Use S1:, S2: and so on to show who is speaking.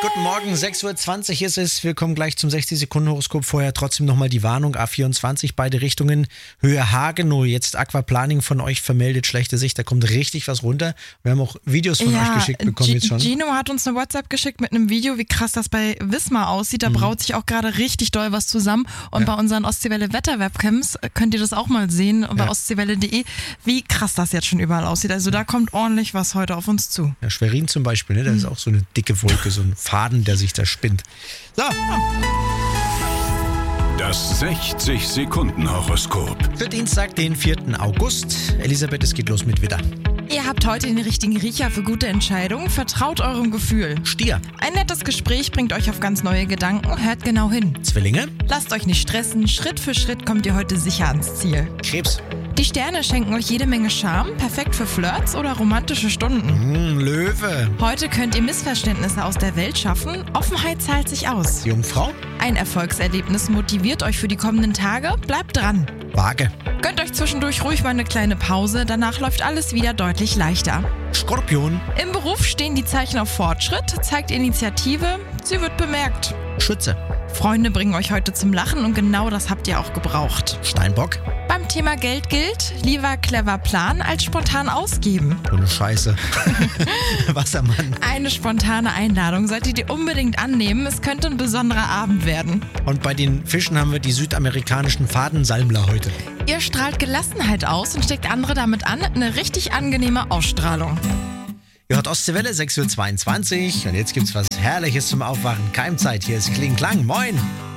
S1: Guten Morgen, 6.20 Uhr ist es. Wir kommen gleich zum 60-Sekunden-Horoskop. Vorher trotzdem nochmal die Warnung. A24, beide Richtungen. Höhe Hagenow. Jetzt Aquaplaning von euch vermeldet schlechte Sicht. Da kommt richtig was runter. Wir haben auch Videos von euch geschickt bekommen jetzt schon.
S2: Gino hat uns eine WhatsApp geschickt mit einem Video, wie krass das bei Wismar aussieht. Da braut sich auch gerade richtig doll was zusammen. Und bei unseren Ostseewelle-Wetter-Webcams könnt ihr das auch mal sehen. Und bei ostseewelle.de, wie krass das jetzt schon überall aussieht. Also da kommt ordentlich was heute auf uns zu.
S1: Ja, Schwerin zum Beispiel, ne? Da ist auch so eine dicke Wolke, so ein Faden, der sich da spinnt. So.
S3: Das 60-Sekunden-Horoskop.
S1: Für Dienstag, den 4. August. Elisabeth, es geht los mit Widder.
S2: Ihr habt heute den richtigen Riecher für gute Entscheidungen. Vertraut eurem Gefühl.
S1: Stier.
S2: Ein nettes Gespräch bringt euch auf ganz neue Gedanken. Hört genau hin.
S1: Zwillinge.
S2: Lasst euch nicht stressen. Schritt für Schritt kommt ihr heute sicher ans Ziel.
S1: Krebs.
S2: Die Sterne schenken euch jede Menge Charme. Perfekt für Flirts oder romantische Stunden.
S1: Löwe.
S2: Heute könnt ihr Missverständnisse aus der Welt schaffen. Offenheit zahlt sich aus.
S1: Jungfrau.
S2: Ein Erfolgserlebnis motiviert euch für die kommenden Tage. Bleibt dran.
S1: Waage.
S2: Gönnt euch zwischendurch ruhig mal eine kleine Pause. Danach läuft alles wieder deutlich leichter.
S1: Skorpion.
S2: Im Beruf stehen die Zeichen auf Fortschritt. Zeigt Initiative. Sie wird bemerkt.
S1: Schütze.
S2: Freunde bringen euch heute zum Lachen und genau das habt ihr auch gebraucht.
S1: Steinbock.
S2: Beim Thema Geld gilt, lieber clever planen als spontan ausgeben.
S1: So eine Scheiße. Wassermann.
S2: Eine spontane Einladung solltet ihr unbedingt annehmen. Es könnte ein besonderer Abend werden.
S1: Und bei den Fischen haben wir die südamerikanischen Fadensalmler heute.
S2: Ihr strahlt Gelassenheit aus und steckt andere damit an. Eine richtig angenehme Ausstrahlung.
S1: Ihr hört Ostseewelle, 6.22 Uhr. Und jetzt gibt's was Herrliches zum Aufwachen. Keimzeit, hier ist Kling Klang. Moin!